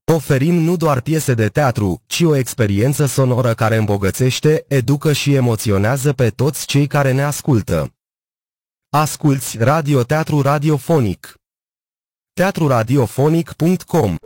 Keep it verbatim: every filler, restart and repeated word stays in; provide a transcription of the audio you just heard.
Oferim nu doar piese de teatru, ci o experiență sonoră care îmbogățește, educă și emoționează pe toți cei care ne ascultă. Asculți radioteatru radiofonic. teatru radiofonic punct com